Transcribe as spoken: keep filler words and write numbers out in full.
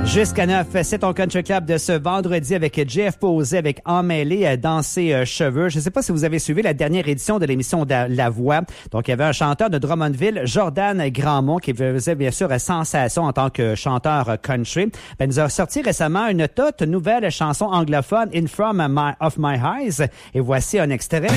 Jusqu'à neuf, c'est ton Country Club de ce vendredi avec Jeff Posé, avec Emmêlé dans ses cheveux. Je ne sais pas si vous avez suivi la dernière édition de l'émission de La Voix. Donc, il y avait un chanteur de Drummondville, Jordan Grandmont, qui faisait bien sûr sensation en tant que chanteur country. Ben, il nous a sorti récemment une toute nouvelle chanson anglophone, In From My, of My Eyes. Et voici un extrait.